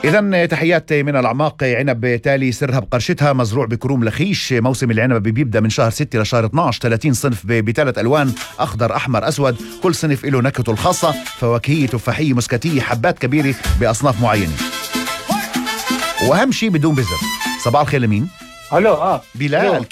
إذن تحيات من الأعماق. عنب تالي سرها بقرشتها، مزروع بكروم لخيش. موسم العنب بيبدأ من شهر 6 لشهر 12. 30 صنف بثلاث ألوان: أخضر، أحمر، أسود. كل صنف له نكهته الخاصة: فواكهية، تفاحية، مسكتية، حبات كبيرة بأصناف معينة. وأهم شيء بدون بذر. صباح الخير لمين؟ الو. بلال.